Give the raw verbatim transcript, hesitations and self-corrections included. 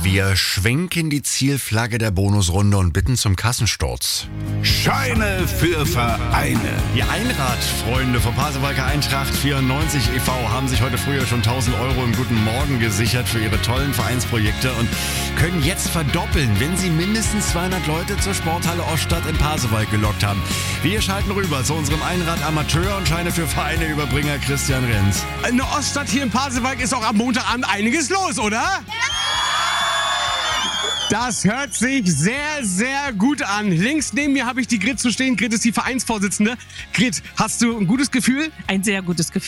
Wir schwenken die Zielflagge der Bonusrunde und bitten zum Kassensturz. Scheine für Vereine. Die Einrad-Freunde vom Pasewalker Eintracht vierundneunzig e V haben sich heute früher schon tausend Euro im Guten Morgen gesichert für ihre tollen Vereinsprojekte und können jetzt verdoppeln, wenn sie mindestens zweihundert Leute zur Sporthalle Oststadt in Pasewalk gelockt haben. Wir schalten rüber zu unserem Einrad-Amateur und Scheine für Vereine-Überbringer Christian Renz. In der Oststadt hier in Pasewalk ist auch am Montagabend einiges los, oder? Ja! Das hört sich sehr, sehr gut an. Links neben mir habe ich die Grit zu stehen. Grit ist die Vereinsvorsitzende. Grit, hast du ein gutes Gefühl? Ein sehr gutes Gefühl.